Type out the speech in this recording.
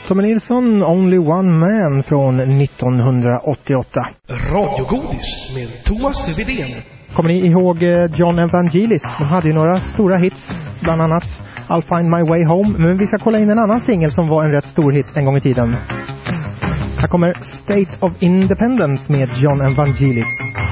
Tommy Nilsson, Only One Man från 1988. Radiogodis med Thomas Widén. Kommer ni ihåg John Evangelis? De hade ju några stora hits, bland annat I'll Find My Way Home. Men vi ska kolla in en annan singel som var en rätt stor hit en gång i tiden. Här kommer State of Independence med John Evangelis.